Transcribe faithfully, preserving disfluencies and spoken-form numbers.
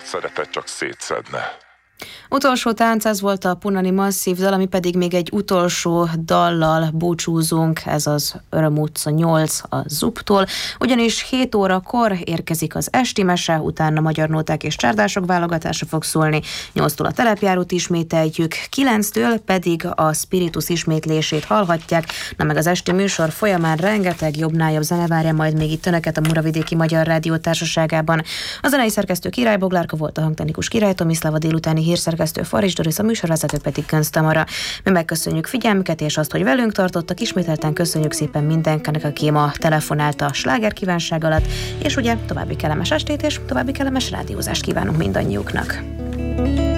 szerepet csak szétszedne. Utolsó tánc, ez volt a Punani Masszív dal, ami pedig még egy utolsó dallal búcsúzunk, ez az Öröm utca nyolc a zuptól, ugyanis hét órakor érkezik az esti mese, utána magyar nóták és csárdások válogatása fog szólni, nyolctól a telepjárót ismételjük, kilenctől pedig a Spiritus ismétlését hallhatják, na meg az esti műsor folyamán rengeteg jobbnál jobb zene várja majd még itt önöket a Muravidéki Magyar Rádió Társaságában. A zenei szerkesztő Király Boglárka volt, a hangtechnikus Király Tomiszláv, a délutáni hírszerkesztő Faris Doris, a műsorvezető pedig Könc Tamara. Mi megköszönjük figyelmüket és azt, hogy velünk tartottak, ismételten köszönjük szépen mindenkinek, aki ma telefonált a sláger kívánság alatt, és ugye további kellemes estét és további kellemes rádiózást kívánunk mindannyiuknak.